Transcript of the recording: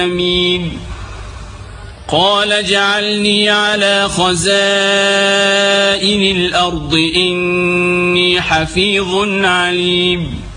أمين. قال اجعلني على خزائن الأرض إني حفيظ عليم.